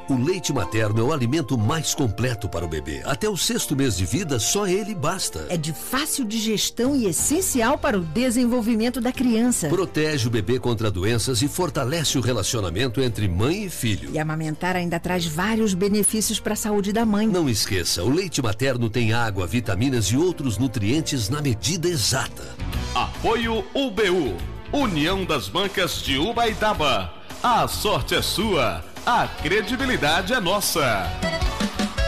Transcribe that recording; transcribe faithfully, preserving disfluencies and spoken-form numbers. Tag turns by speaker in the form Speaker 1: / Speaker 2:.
Speaker 1: O leite materno é o alimento mais completo para o bebê. Até o sexto mês de vida, só ele basta.
Speaker 2: É de fácil digestão e essencial para o desenvolvimento da criança.
Speaker 1: Protege o bebê contra doenças e fortalece o relacionamento entre mãe e filho.
Speaker 2: E amamentar ainda traz vários benefícios para a saúde da mãe.
Speaker 1: Não esqueça, o leite materno tem água, vitaminas e outros nutrientes na medida exata.
Speaker 3: Apoio U B U, União das Bancas de Ubaitaba. A sorte é sua, a credibilidade é nossa.